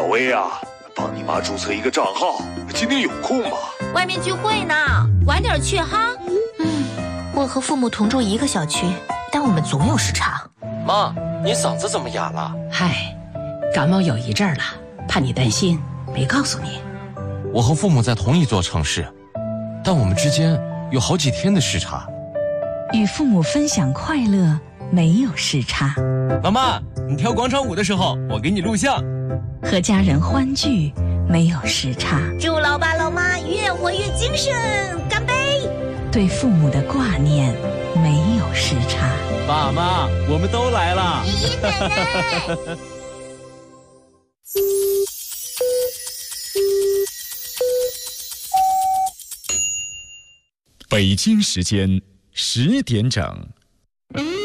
小薇啊，帮你妈注册一个账号，今天有空吗？ 外面聚会呢，晚点去哈。 我和父母同住一个小区，但我们总有时差。 妈，你嗓子怎么哑了？ 嗨，感冒有一阵儿了，怕你担心，没告诉你。 我和父母在同一座城市，但我们之间有好几天的时差。 与父母分享快乐，没有时差。 妈妈，你跳广场舞的时候，我给你录像。 和家人欢聚，没有时差。 祝老爸老妈越活越精神，干杯！ 对父母的挂念，没有时差。 爸妈，我们都来了。 爷爷奶奶。 北京时间10点整。